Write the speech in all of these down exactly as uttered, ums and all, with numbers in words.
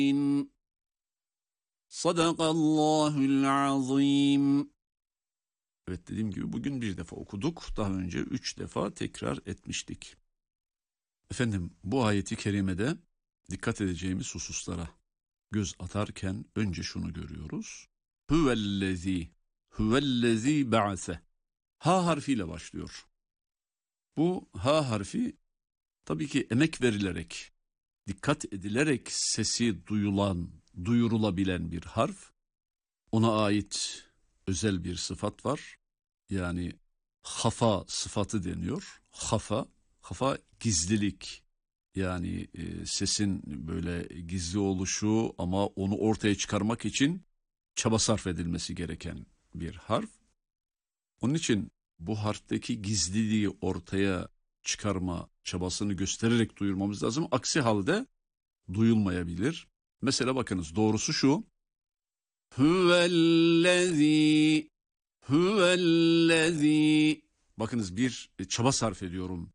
Sadakallahul azim. Evet, dediğim gibi bugün bir defa okuduk. Daha önce üç defa tekrar etmiştik. Efendim, bu ayeti kerimede dikkat edeceğimiz hususlara göz atarken önce şunu görüyoruz. Huvellezî, huvellezî ba'se. Ha harfiyle başlıyor. Bu ha harfi tabii ki emek verilerek, dikkat edilerek sesi duyulan, duyurulabilen bir harf. Ona ait özel bir sıfat var. Yani hafa sıfatı deniyor. Hafa, hafa gizlilik. Yani e, sesin böyle gizli oluşu ama onu ortaya çıkarmak için çaba sarf edilmesi gereken bir harf. Onun için bu harfteki gizliliği ortaya çıkarma çabasını göstererek duyurmamız lazım. Aksi halde duyulmayabilir. Mesela bakınız, doğrusu şu. Huvellezî, huvellezî. Bakınız, bir çaba sarf ediyorum.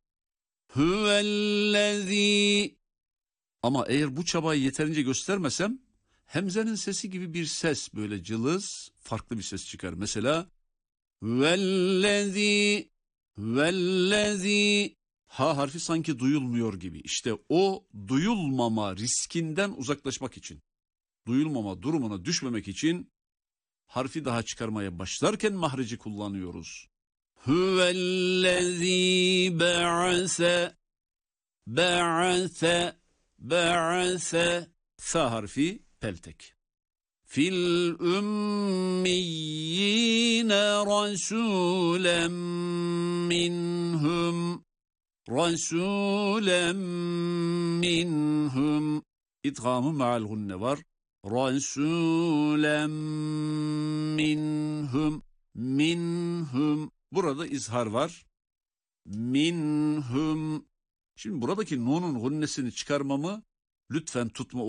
Huvellezî. Ama eğer bu çabayı yeterince göstermesem, hemzenin sesi gibi bir ses, böyle cılız, farklı bir ses çıkar. Mesela vellezî, vellezî. Ha harfi sanki duyulmuyor gibi. İşte o duyulmama riskinden uzaklaşmak için, duyulmama durumuna düşmemek için harfi daha çıkarmaya başlarken mahreci kullanıyoruz. Huvellezî ba'ase, ba'ase, ba'ase. Sa harfi peltek. Fil ümmiyine rasûlen minhum, rasûlen minhum. İdgamı ma'al gunne var. Rasûlen minhum, minhum. Burada izhar var. Minhum. Şimdi buradaki nunun gunnesini çıkarmamı lütfen tutma